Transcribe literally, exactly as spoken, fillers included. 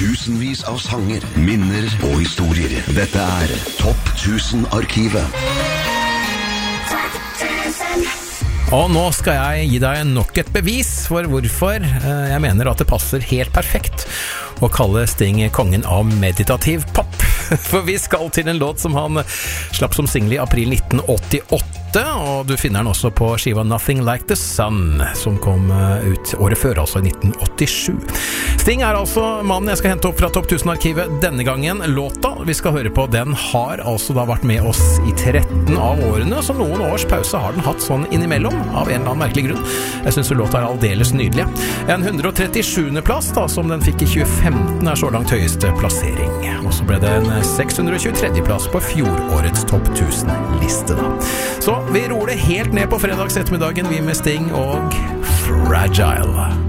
Tusenvis av sanger, minner og historier. Dette er Topp tusen-arkivet. Og nå skal jeg gi deg nok et bevis for hvorfor jeg mener at det passer helt perfekt å kalle Sting kongen av meditativ pop. For vi skal til en låt som han slapp som single i april nitten åttiåtte, og du finner den også på skiva Nothing Like the Sun, som kom ut året før, altså i nitten åttisju. Sting er altså mannen jeg skal hente opp fra Topp tusen-arkivet denne gangen. Låta vi skal høre på, den har altså da vært med oss i tretten av årene, så noen års pause har den hatt sånn innimellom, av en eller annen merkelig grunn. Jeg synes låta er aldeles nydelig. En hundre og trettisjuende plass da, som den fikk i tjue femten, er så langt høyeste plassering. Og så ble det en seks hundre og tjuetredje plass på fjorårets Topp tusen-liste da. Så vi roer det helt ned på fredags ettermiddagen, vi med Sting og Fragile.